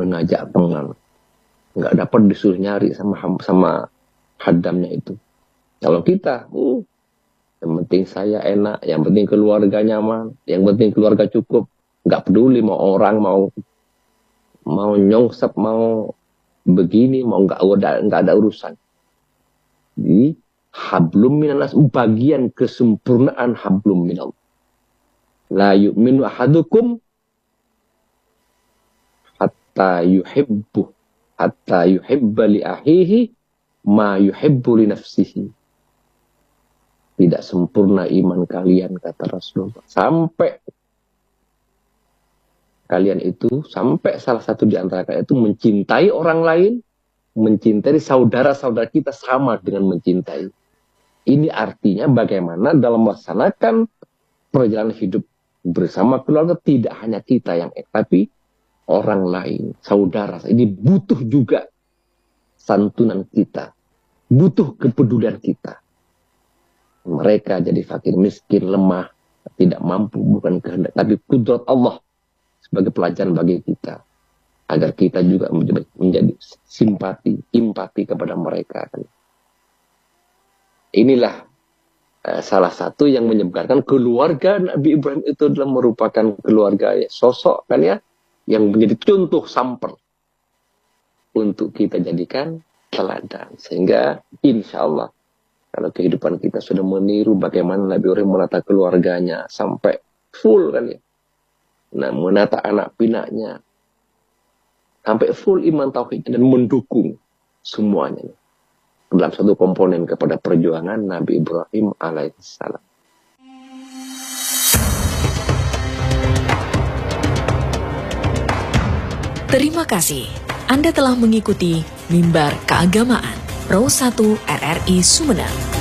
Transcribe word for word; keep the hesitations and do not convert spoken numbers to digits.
mengajak pengang. Nggak dapat disuruh nyari sama sama hadamnya itu. Kalau kita, uh, yang penting saya enak, yang penting keluarga nyaman, yang penting keluarga cukup, nggak peduli mau orang mau mau nyongsep, mau begini, mau nggak ada nggak ada urusan. Jadi hablum minanas, bagian kesempurnaan hablum minallah. La yu'minu ahadukum hatta yuhibbu hatta yuhibba li ahihi ma yuhibbu li nafsihi. Tidak sempurna iman kalian, kata Rasulullah, sampai kalian itu, sampai salah satu di antara kalian itu mencintai orang lain, mencintai saudara-saudara kita sama dengan mencintai. Ini artinya bagaimana dalam melaksanakan perjalanan hidup bersama keluarga, tidak hanya kita yang ek, tapi orang lain, saudara. Ini butuh juga santunan kita, butuh kepedulian kita. Mereka jadi fakir, miskin, lemah, tidak mampu, bukan kehendak, tapi kudrat Allah sebagai pelajaran bagi kita, agar kita juga menjadi, menjadi simpati, empati kepada mereka. Inilah eh, salah satu yang menyebabkan keluarga Nabi Ibrahim itu adalah merupakan keluarga ya, sosok kan ya, yang menjadi contoh sampel untuk kita jadikan teladan. Sehingga insya Allah kalau kehidupan kita sudah meniru bagaimana Nabi Ibrahim menata keluarganya sampai full kan ya. Nah, menata anak pinaknya sampai full iman tauhidnya dan mendukung semuanya dalam satu komponen kepada perjuangan Nabi Ibrahim alaihissalam. Terima kasih Anda telah mengikuti Mimbar Keagamaan Pro satu R R I Sumeneb.